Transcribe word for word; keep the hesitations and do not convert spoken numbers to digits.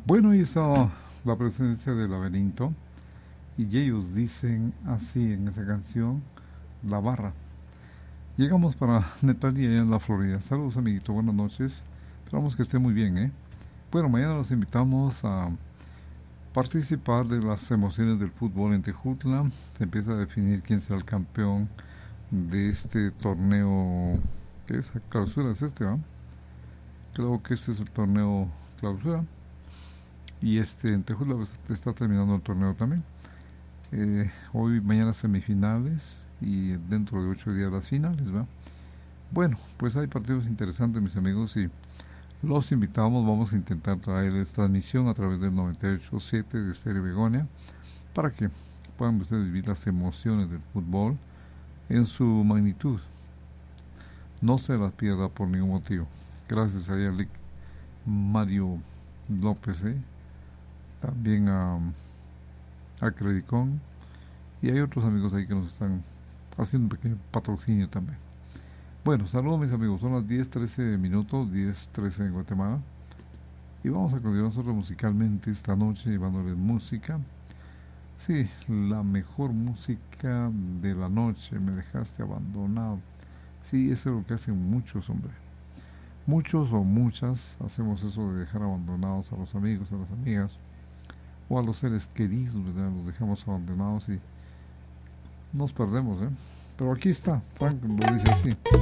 Bueno, ahí está la presencia del laberinto y ellos dicen así en esa canción, La Barra. Llegamos para Netalia allá en la Florida. Saludos, amiguito, buenas noches. Esperamos que esté muy bien, ¿eh? Bueno, mañana los invitamos a participar de las emociones del fútbol en Tejutla. Se empieza a definir quién será el campeón de este torneo. ¿Qué es? Clausura es este, ¿va? Creo que este es el torneo clausura. Y este en Tejutla pues, está terminando el torneo también. Eh, hoy, mañana semifinales y dentro de ocho días las finales, ¿va? Bueno, pues hay partidos interesantes, mis amigos, y los invitamos. Vamos a intentar traerles transmisión a través del noventa y ocho punto siete de Estéreo Begonia para que puedan ustedes vivir las emociones del fútbol en su magnitud. No se las pierda por ningún motivo. Gracias a Lic Mario López, ¿eh? También a, a Credicón, y hay otros amigos ahí que nos están haciendo un pequeño patrocinio también. Bueno, saludos mis amigos, son las diez trece minutos, diez trece en Guatemala, y vamos a continuar nosotros musicalmente esta noche llevándoles música. Sí, la mejor música de la noche, Me dejaste abandonado. Sí, eso es lo que hacen muchos, hombre. Muchos o muchas hacemos eso de dejar abandonados a los amigos, a las amigas, o a los seres queridos, ¿verdad? Los dejamos abandonados y nos perdemos, ¿eh? Pero aquí está, Frank lo dice así.